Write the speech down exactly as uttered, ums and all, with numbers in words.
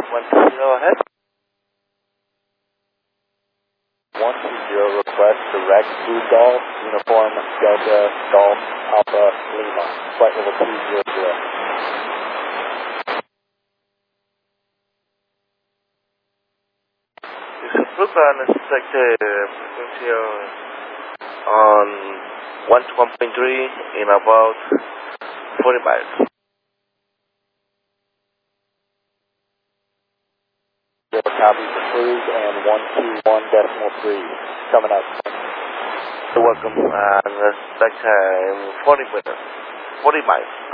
one two zero ahead. one two zero request direct Blue Golf, uniform Delta Golf Alpha Lima, flight level two zero zero. This is Blue Golf and expect a frequency on one to one point three in about forty miles. Copy for cruise and one two one decimal three coming up. You're welcome and expect uh, forty minutes, forty miles.